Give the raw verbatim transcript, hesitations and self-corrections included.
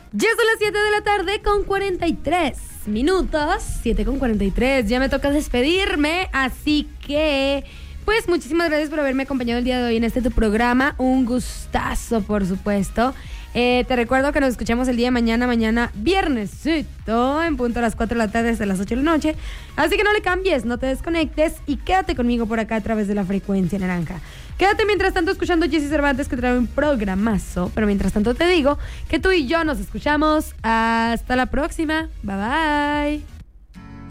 Ya son las siete de la tarde con cuarenta y tres minutos. siete con cuarenta y tres. Ya me toca despedirme, así que pues muchísimas gracias por haberme acompañado el día de hoy en este tu programa. Un gustazo, por supuesto. Eh, te recuerdo que nos escuchamos el día de mañana, mañana viernesito, en punto a las cuatro de la tarde hasta las ocho de la noche. Así que no le cambies, no te desconectes y quédate conmigo por acá a través de la frecuencia naranja. Quédate mientras tanto escuchando Jessy Cervantes, que trae un programazo. Pero mientras tanto te digo que tú y yo nos escuchamos. Hasta la próxima. Bye bye.